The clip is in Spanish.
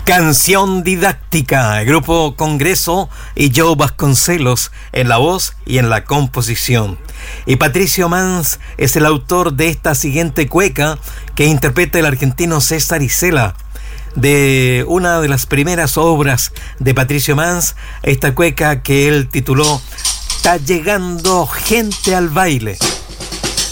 Canción didáctica, Grupo Congreso y Joe Vasconcelos en la voz y en la composición. Y Patricio Mans es el autor de esta siguiente cueca que interpreta el argentino César Isela. De una de las primeras obras de Patricio Mans, esta cueca que él tituló "Está llegando gente al baile".